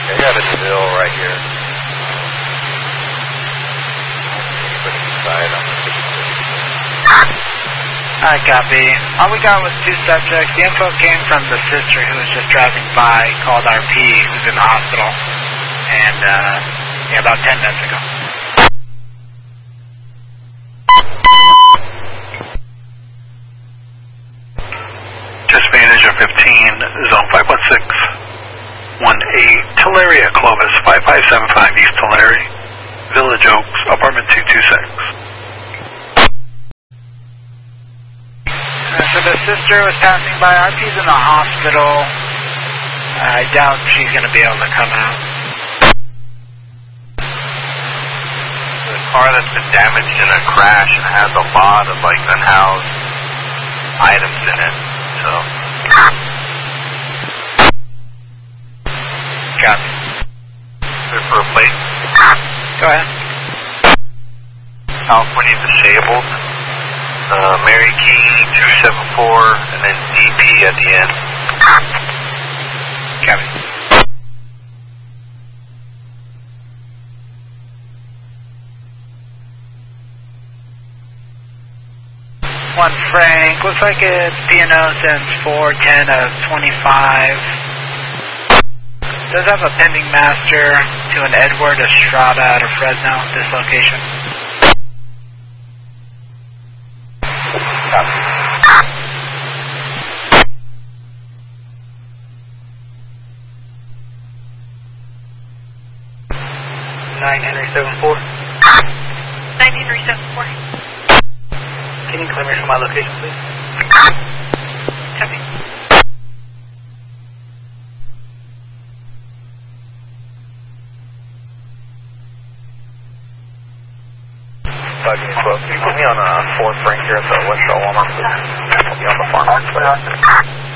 I got a DeVille right here. Anybody inside on the 56. Alright, copy. All we got was 2 subjects. The info came from the sister who was just driving by, called RP, who's in the hospital. And, about 10 minutes ago. Just manager 15, zone 516, 18, Teleria, Clovis, 5575 East Tulare, Village Oaks, apartment 226. So the sister was passing by. RP's in the hospital. I doubt she's going to be able to come out. The car that's been damaged in a crash and has a lot of like unhoused items in it. So. Copy. For a plate. Go ahead. California disabled. Mary Key 274 and then DP at the end. Copy. One Frank, looks like it's P&O since 4/10 of 25. Does have a pending master to an Edward Estrada out of Fresno, this location. Copy. 9 Henry 74. 9 Henry 74. Can you clear me from my location, please? Copy. Can you put me on 4 Frank here at the West Shore Walmart, please? I'll be on the farm.